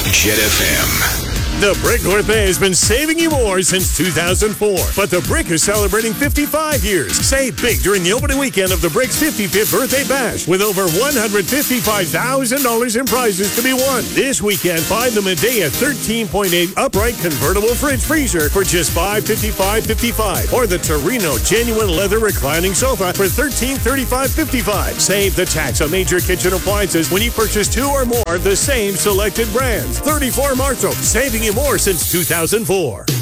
Jet FM. The Brick North Bay has been saving you more since 2004. But the Brick is celebrating 55 years. Save big during the opening weekend of the Brick's 55th Birthday Bash with over $155,000 in prizes to be won. This weekend, buy the Medea 13.8 upright convertible fridge freezer for just $555.55 or the Torino genuine leather reclining sofa for $1335.55. Save the tax on major kitchen appliances when you purchase two or more of the same selected brands. 34 Marshall, saving you more since 2004.